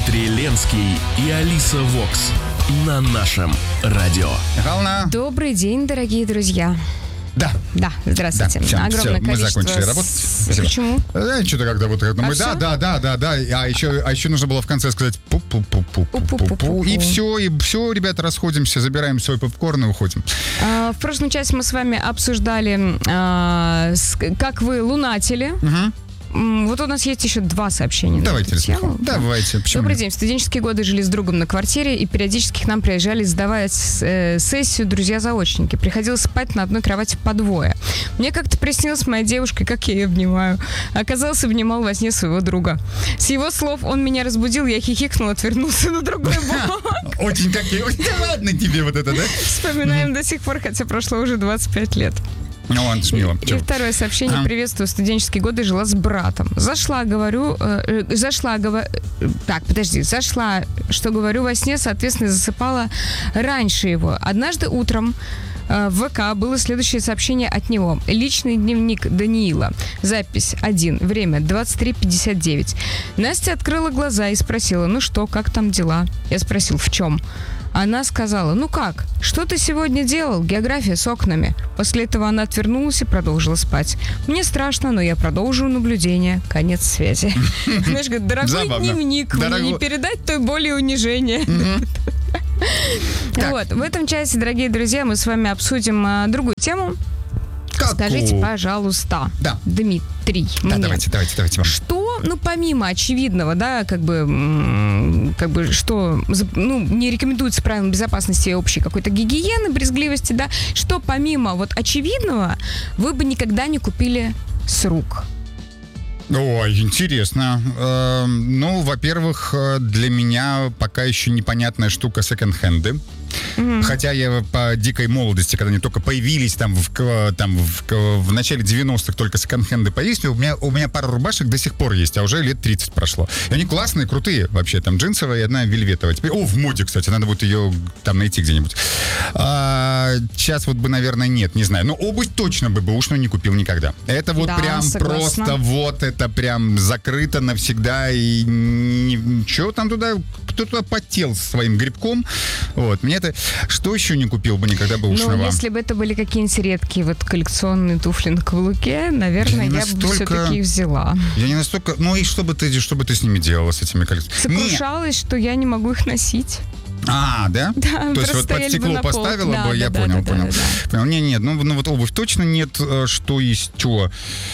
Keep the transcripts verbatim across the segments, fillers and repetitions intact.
Дмитрий Ленский и Алиса Вокс на нашем радио. Михайловна. Добрый день, дорогие друзья. Да. Да, здравствуйте. Да, все, огромное все, мы количество... закончили работать. Спасибо. Почему? Да, что-то как-то вот... А мы, да, все? да, да, да, да. А еще, а еще нужно было в конце сказать пу-пу-пу-пу-пу-пу. И все, и все, ребята, расходимся, забираем свой попкорн и уходим. А, в прошлом часе мы с вами обсуждали, а, с, как вы лунатили. Угу. Вот у нас есть еще два сообщения. Давайте, на эту тему. давайте. Почему? Добрый день. В студенческие годы жили с другом на квартире, и периодически к нам приезжали сдавать э, сессию друзья-заочники. Приходилось спать на одной кровати по двое. Мне как-то приснилась моя девушка, как я ее обнимаю. Оказалось, обнимал во сне своего друга. С его слов он меня разбудил, я хихикнул, отвернулся на другой бок. Очень такие... Да ладно тебе вот это, да? Вспоминаем до сих пор, хотя прошло уже двадцать пять лет. Ну, ладно, смело. И второе сообщение. А. Приветствую, студенческие годы жила с братом. Зашла, говорю, э, э, зашла, говорю, так, подожди, зашла, что говорю во сне, соответственно, засыпала раньше его. Однажды утром э, в ВК было следующее сообщение от него. Личный дневник Даниила. Запись один. Время двадцать три пятьдесят девять. Настя открыла глаза и спросила, ну что, как там дела? Я спросил, в чем? Она сказала, ну как, что ты сегодня делал? География с окнами. После этого она отвернулась и продолжила спать. Мне страшно, но я продолжу наблюдение. Конец связи. Знаешь, говорит, дорогой дневник, мне не передать той боли и унижения. Вот, в этом часе, дорогие друзья, мы с вами обсудим другую тему. Скажите, пожалуйста, да. Дмитрий, да, мне, давайте, давайте, давайте вам. Что, ну, помимо очевидного, да, как бы, м- как бы, что, ну, не рекомендуется правилам безопасности и общей какой-то гигиены, брезгливости, да, что помимо вот очевидного вы бы никогда не купили с рук? Ой, интересно. Э, ну, во-первых, для меня пока еще непонятная штука секонд-хенды. Mm-hmm. Хотя я по дикой молодости, когда они только появились, там в, там, в, в начале девяностых только секонд-хенды появились, у меня, у меня пара рубашек до сих пор есть, а уже лет тридцать прошло. И они классные, крутые вообще, там джинсовая и одна вельветовая. Теперь, о, в моде, кстати, надо будет ее там найти где-нибудь. А, сейчас вот бы, наверное, нет, не знаю. Но обувь точно бы бэушную не купил никогда. Это вот да, прям согласна. Просто вот это прям закрыто навсегда, и ничего там туда, кто-то потел своим грибком. Вот, мне это... Что еще не купил бы никогда бэушного? Ну, если бы это были какие-нибудь редкие вот коллекционные туфли на каблуке, наверное, я, я настолько... бы все-таки их взяла. Я не настолько... Ну, и что бы ты, что бы ты с ними делала, с этими коллекционными? Сокрушалась, что я не могу их носить. А, да? Да, то есть вот под стекло поставила да, бы, да, я да, понял, да, понял. Да, да. понял. Не, нет, ну, ну вот обувь точно нет, что есть, что...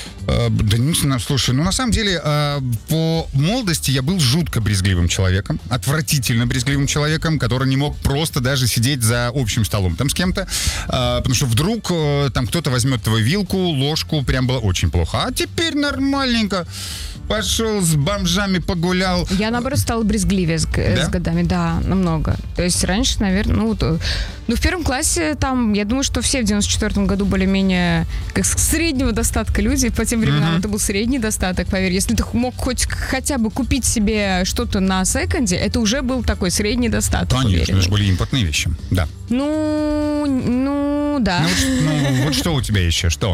Да не знаю, слушай, ну на самом деле по молодости я был жутко брезгливым человеком, отвратительно брезгливым человеком, который не мог просто даже сидеть за общим столом там с кем-то, потому что вдруг там кто-то возьмет твою вилку, ложку, прям было очень плохо. А теперь нормальненько. Пошел с бомжами, погулял. Я, наоборот, стала брезгливее с, да? с годами, да, намного. То есть раньше, наверное, ну, то, ну, в первом классе там, я думаю, что все в девяносто четвёртом году более-менее как среднего достатка люди. По тем временам mm-hmm. это был средний достаток, поверь. Если ты мог хоть хотя бы купить себе что-то на секонде, это уже был такой средний достаток. Конечно, это же были импортные вещи, да. Ну, ну, да. Ну, ну вот что у тебя еще, что?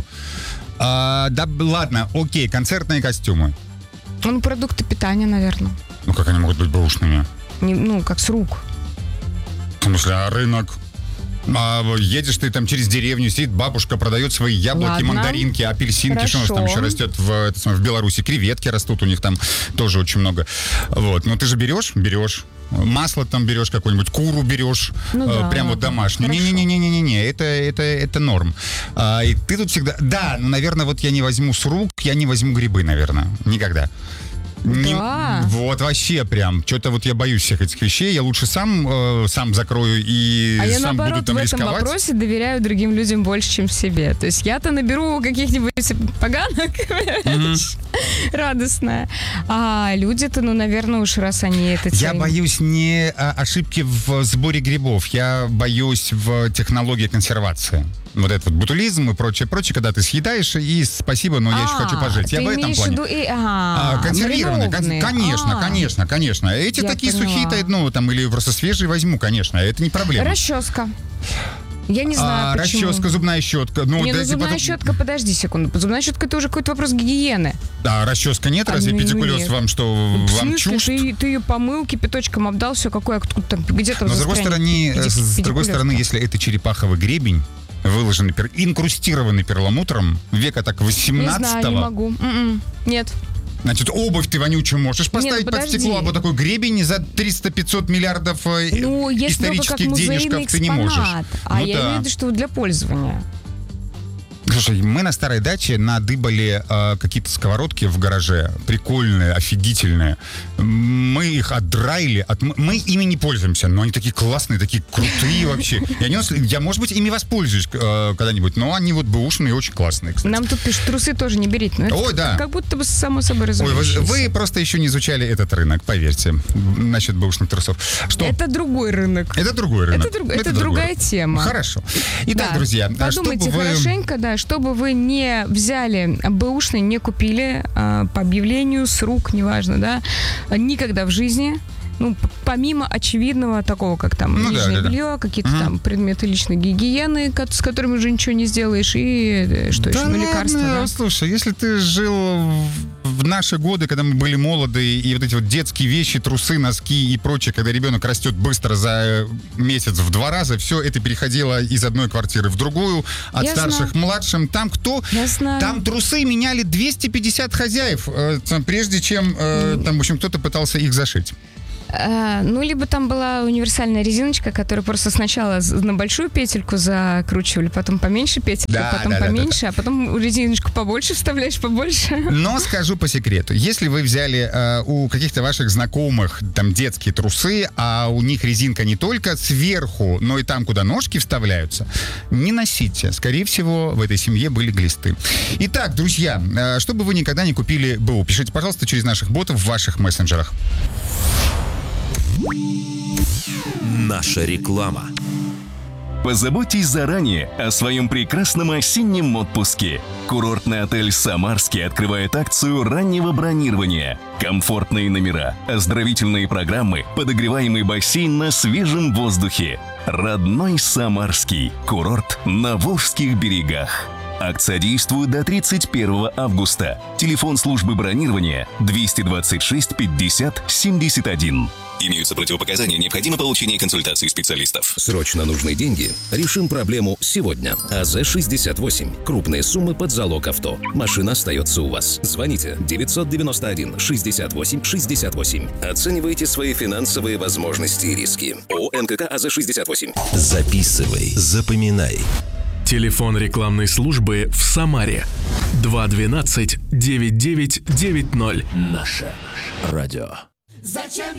А, да, ладно, окей, концертные костюмы. Ну, продукты питания, наверное. Ну, как они могут быть бэушными? Не, ну, как с рук. В смысле, а рынок? А едешь ты там через деревню, сидит бабушка, продает свои яблоки, ладно. мандаринки, апельсинки, Хорошо. что у нас там еще растет в, это, в Беларуси, креветки растут, у них там тоже очень много. Вот, ну ты же берешь, берешь. Масло там берешь какое-нибудь, куру берешь, ну, э, да, прям вот домашнюю. Не-не-не-не-не-не, это, это, это норм. А, и ты тут всегда... Да, ну, наверное, вот я не возьму с рук, я не возьму грибы, наверное, никогда. Не, да. Вот вообще прям. Что-то вот я боюсь всех этих вещей. Я лучше сам, э, сам закрою и а сам я, наоборот, буду там в этом рисковать. вопросе доверяю другим людям больше, чем себе. То есть я-то наберу каких-нибудь поганок, mm-hmm. радостная. А люди-то, ну, наверное, уж раз они это... Я тем... боюсь не ошибки в сборе грибов. Я боюсь в технологии консервации. Вот этот вот ботулизм и прочее, прочее, когда ты съедаешь, и спасибо, но я еще хочу пожить. Я в этом плане. И, ага, консервированные, кон- конечно, а. конечно, конечно. Эти я такие поняла. сухие, ну, там, или просто свежие возьму, конечно, это не проблема. Расческа. Я не знаю, а, почему. Расческа, зубная щетка. Ну, не, да, ну зубная потом... щетка, подожди секунду. Зубная щетка — это уже какой-то вопрос гигиены. А расческа нет? Разве а, педикулез нет. вам что, В вам смысле? чужд? Ты, ты ее помыл, кипяточком обдал, все какое, откуда там, где там Но с другой стороны, педик, с другой стороны, если это черепаховый гребень, выложенный, пер... инкрустированный перламутром, века так восемнадцатого. Не знаю, не могу. М-м. Нет. Значит, обувь ты вонючую можешь поставить Нет, ну, под подожди. стекло, а вот такой гребень за триста-пятьсот миллиардов Ну, если только как исторических денежков ты не можешь. экспонат. А ну, я да. имею в виду, что для пользования. Слушай, мы на старой даче надыбали э, какие-то сковородки в гараже. Прикольные, офигительные. Мы их отдраили. От... Мы ими не пользуемся, но они такие классные, такие крутые вообще. Я, не... я может быть, ими воспользуюсь э, когда-нибудь, но они вот бэушные и очень классные, кстати. Нам тут пишут, трусы тоже не берите. Но это Ой, да. Как будто бы само собой Ой, вы, разумеющееся. вы просто еще не изучали этот рынок, поверьте, насчет бэушных трусов. Что? Это другой рынок. Это другой рынок. Это, друг... это, это другая рынок. тема. Хорошо. Итак, да. друзья, подумайте чтобы вы... хорошенько, да, чтобы вы не взяли бэушный, не купили э, по объявлению, с рук, неважно, да, никогда в жизни. Ну, помимо очевидного такого, как там ну, нижнее да, да, белье, да. какие-то угу. там предметы личной гигиены, с которыми уже ничего не сделаешь, и что да еще, ну, лекарства, да? Слушай, если ты жил в, в наши годы, когда мы были молоды, и вот эти вот детские вещи, трусы, носки и прочее, когда ребенок растет быстро за месяц в два раза, все это переходило из одной квартиры в другую, от Я старших знаю. к младшим. Там кто? Я знаю. Там трусы меняли двести пятьдесят хозяев, э, там, прежде чем э, там, в общем, кто-то пытался их зашить. А, ну, либо там была универсальная резиночка, которую просто сначала на большую петельку закручивали, потом поменьше петельку, да, потом да, поменьше, да, да. а потом резиночку побольше вставляешь, побольше. Но скажу по секрету, если вы взяли э, у каких-то ваших знакомых там детские трусы, а у них резинка не только сверху, но и там, куда ножки вставляются, не носите. Скорее всего, в этой семье были глисты. Итак, друзья, э, чтобы вы никогда не купили БУ, пишите, пожалуйста, через наших ботов в ваших мессенджерах. Наша реклама. Позаботьтесь заранее о своем прекрасном осеннем отпуске. Курортный отель «Самарский» открывает акцию раннего бронирования. Комфортные номера, оздоровительные программы, подогреваемый бассейн на свежем воздухе. Родной Самарский. Курорт на Волжских берегах. Акция действует до тридцать первого августа. Телефон службы бронирования двести двадцать шесть пятьдесят семьдесят один. Имеются противопоказания, необходимо получение консультации специалистов. Срочно нужны деньги? Решим проблему сегодня. АЗ шестьдесят восемь. Крупные суммы под залог авто. Машина остается у вас. Звоните девятьсот девяносто один шестьдесят восемь шестьдесят восемь. Оценивайте свои финансовые возможности и риски. ООО НКК АЗ шестьдесят восемь. Записывай, запоминай. Телефон рекламной службы в Самаре. два двенадцать девять девять девять ноль. Наше радио.